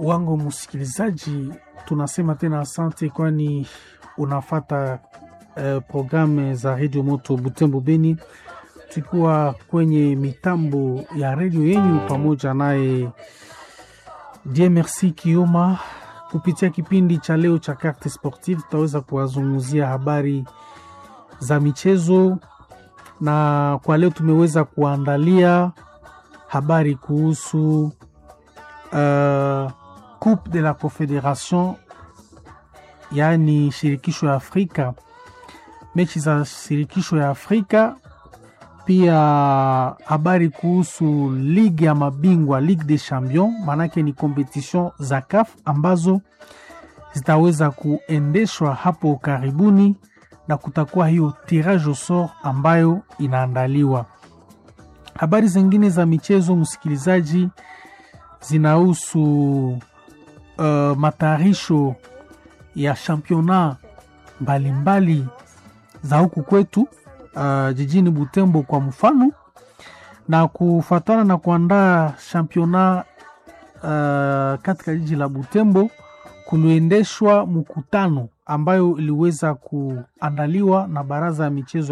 wangu msikilizaji, tunasema tena asante, kwani unafata programu za Radio Moto Butembo Beni, tukiwa kwenye mitambo ya radio yenyu pamoja naye Dieu Merci Kioma. Kupitia kipindi cha leo cha Carte Sportive tutaweza kuwazungumzia habari za michezo, na kwa leo tumeweza kuandalia habari kuhusu Coupe de la Confederation, yani shirikisho ya Afrika, mechi za shirikisho ya Afrika. Pia habari kuhusu Ligue ya mabingwa, Ligue des Champions, manake ni competition za CAF ambazo zitaweza kuendeshwa hapo karibuni, na kutakuwa hiyo tirage au sort ambayo inaandaliwa. Habari zingine za michezo msikilizaji zinahusu matayarisho ya championnat mbalimbali za huku kwetu jijini Butembo kwa mfano, na kufuatana na kuandaa championnat katika jiji la Butembo kuliendeshwa mkutano ambayo iliweza kuandaliwa na baraza ya michezo